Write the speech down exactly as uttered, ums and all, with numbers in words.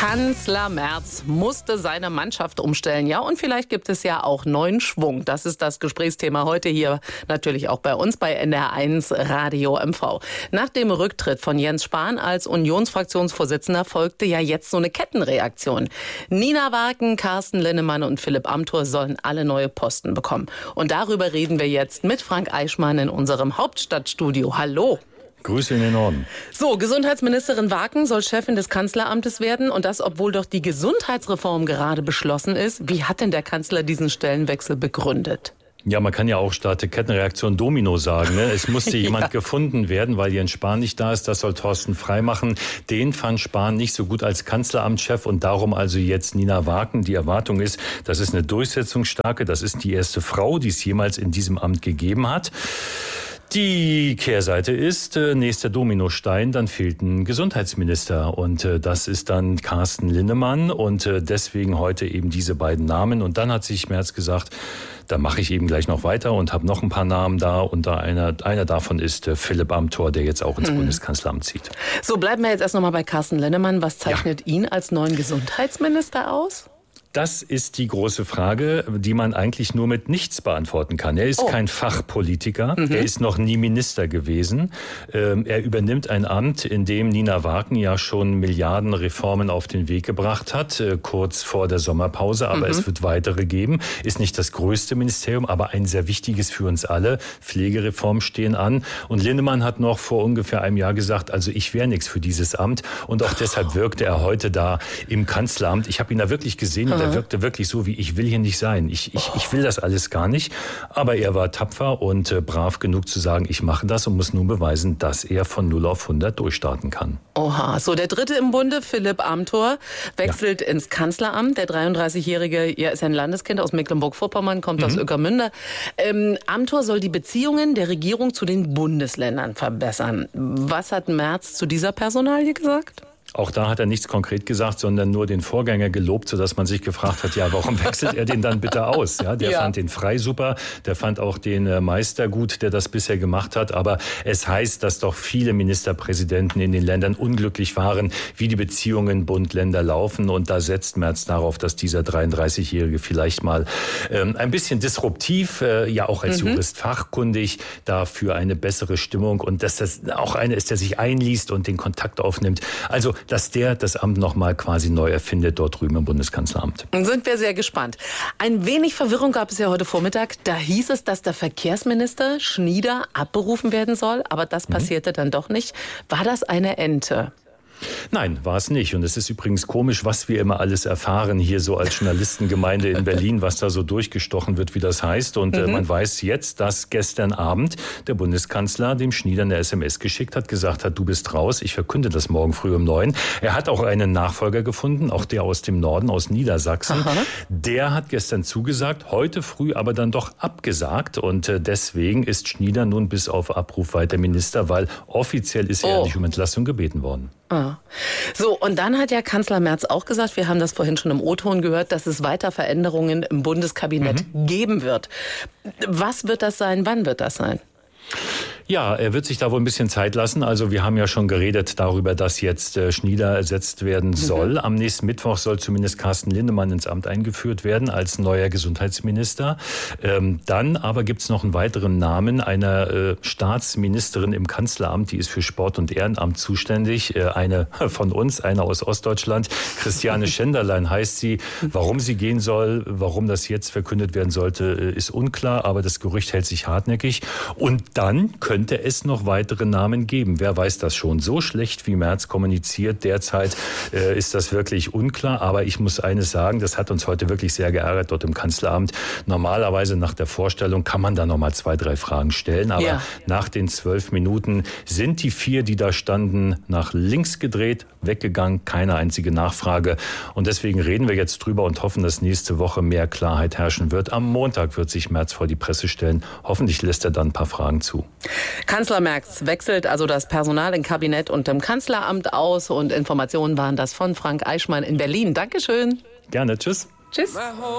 Kanzler Merz musste seine Mannschaft umstellen. Ja, und vielleicht gibt es ja auch neuen Schwung. Das ist das Gesprächsthema heute hier natürlich auch bei uns bei N D R eins Radio M V. Nach dem Rücktritt von Jens Spahn als Unionsfraktionsvorsitzender folgte ja jetzt so eine Kettenreaktion. Nina Warken, Carsten Linnemann und Philipp Amthor sollen alle neue Posten bekommen. Und darüber reden wir jetzt mit Frank Eichmann in unserem Hauptstadtstudio. Hallo. Grüße in den Norden. So, Gesundheitsministerin Warken soll Chefin des Kanzleramtes werden. Und das, obwohl doch die Gesundheitsreform gerade beschlossen ist. Wie hat denn der Kanzler diesen Stellenwechsel begründet? Ja, man kann ja auch statt Kettenreaktion Domino sagen. Ne? Es musste jemand ja. gefunden werden, weil Jens Spahn nicht da ist. Das soll Thorsten Frey machen. Den fand Spahn nicht so gut als Kanzleramtschef und darum also jetzt Nina Warken. Die Erwartung ist, das ist eine durchsetzungsstarke, das ist die erste Frau, die es jemals in diesem Amt gegeben hat. Die Kehrseite ist, äh, nächster Dominostein, dann fehlt ein Gesundheitsminister und äh, das ist dann Carsten Linnemann und äh, deswegen heute eben diese beiden Namen. Und dann hat sich Merz gesagt, da mache ich eben gleich noch weiter und habe noch ein paar Namen da und da einer, einer davon ist äh, Philipp Amthor, der jetzt auch ins hm. Bundeskanzleramt zieht. So, bleiben wir jetzt erst nochmal bei Carsten Linnemann. Was zeichnet ja. ihn als neuen Gesundheitsminister aus? Das ist die große Frage, die man eigentlich nur mit nichts beantworten kann. Er ist oh. kein Fachpolitiker, mhm. er ist noch nie Minister gewesen. Ähm, er übernimmt ein Amt, in dem Nina Warken ja schon Milliarden Reformen auf den Weg gebracht hat, äh, kurz vor der Sommerpause. Aber mhm. es wird weitere geben. Ist nicht das größte Ministerium, aber ein sehr wichtiges für uns alle. Pflegereformen stehen an. Und Linnemann hat noch vor ungefähr einem Jahr gesagt, also ich wäre nichts für dieses Amt. Und auch deshalb wirkte er heute da im Kanzleramt. Ich habe ihn da wirklich gesehen. Mhm. Er wirkte wirklich so, wie ich will hier nicht sein. Ich, ich, ich will das alles gar nicht. Aber er war tapfer und äh, brav genug zu sagen, ich mache das und muss nun beweisen, dass er von null auf hundert durchstarten kann. Oha, so der dritte im Bunde, Philipp Amthor, wechselt ja. ins Kanzleramt. Der dreiunddreißigjährige ja, ist ein Landeskind aus Mecklenburg-Vorpommern, kommt mhm. aus Ueckermünde. Ähm, Amthor soll die Beziehungen der Regierung zu den Bundesländern verbessern. Was hat Merz zu dieser Personalie gesagt? Auch da hat er nichts konkret gesagt, sondern nur den Vorgänger gelobt, sodass man sich gefragt hat, ja, warum wechselt er den dann bitte aus? Ja, der ja. fand den Frey super, der fand auch den Meister gut, der das bisher gemacht hat. Aber es heißt, dass doch viele Ministerpräsidenten in den Ländern unglücklich waren, wie die Beziehungen Bund-Länder laufen. Und da setzt Merz darauf, dass dieser dreiunddreißigjährige vielleicht mal ähm, ein bisschen disruptiv, äh, ja auch als mhm. Jurist fachkundig, dafür eine bessere Stimmung und dass das auch einer ist, der sich einliest und den Kontakt aufnimmt. Also dass der das Amt nochmal quasi neu erfindet, dort drüben im Bundeskanzleramt. Sind wir sehr gespannt. Ein wenig Verwirrung gab es ja heute Vormittag. Da hieß es, dass der Verkehrsminister Schnieder abberufen werden soll, aber das passierte mhm. dann doch nicht. War das eine Ente? Nein, war es nicht. Und es ist übrigens komisch, was wir immer alles erfahren hier so als Journalistengemeinde in Berlin, was da so durchgestochen wird, wie das heißt. Und mhm. äh, man weiß jetzt, dass gestern Abend der Bundeskanzler dem Schnieder eine S M S geschickt hat, gesagt hat, du bist raus, ich verkünde das morgen früh um neun. Er hat auch einen Nachfolger gefunden, auch der aus dem Norden, aus Niedersachsen. Aha. Der hat gestern zugesagt, heute früh aber dann doch abgesagt. Und äh, deswegen ist Schnieder nun bis auf Abruf weiter Minister, weil offiziell ist er oh. nicht um Entlassung gebeten worden. Ah. So, und dann hat ja Kanzler Merz auch gesagt, wir haben das vorhin schon im O-Ton gehört, dass es weiter Veränderungen im Bundeskabinett mhm. geben wird. Was wird das sein? Wann wird das sein? Ja, er wird sich da wohl ein bisschen Zeit lassen. Also wir haben ja schon geredet darüber, dass jetzt äh, Schnieder ersetzt werden soll. Mhm. Am nächsten Mittwoch soll zumindest Carsten Linnemann ins Amt eingeführt werden als neuer Gesundheitsminister. Ähm, dann aber gibt's noch einen weiteren Namen einer äh, Staatsministerin im Kanzleramt, die ist für Sport und Ehrenamt zuständig. Äh, eine von uns, eine aus Ostdeutschland, Christiane Schenderlein heißt sie. Warum sie gehen soll, warum das jetzt verkündet werden sollte, äh, ist unklar. Aber das Gerücht hält sich hartnäckig. Und dann können könnte es noch weitere Namen geben. Wer weiß das schon? So schlecht wie Merz kommuniziert derzeit äh, ist das wirklich unklar. Aber ich muss eines sagen, das hat uns heute wirklich sehr geärgert dort im Kanzleramt. Normalerweise nach der Vorstellung kann man da noch mal zwei, drei Fragen stellen. Aber ja. nach den zwölf Minuten sind die vier, die da standen, nach links gedreht, weggegangen. Keine einzige Nachfrage. Und deswegen reden wir jetzt drüber und hoffen, dass nächste Woche mehr Klarheit herrschen wird. Am Montag wird sich Merz vor die Presse stellen. Hoffentlich lässt er dann ein paar Fragen zu. Kanzler Merz wechselt also das Personal im Kabinett und im Kanzleramt aus. Und Informationen waren das von Frank Eichmann in Berlin. Dankeschön. Gerne. Tschüss. Tschüss.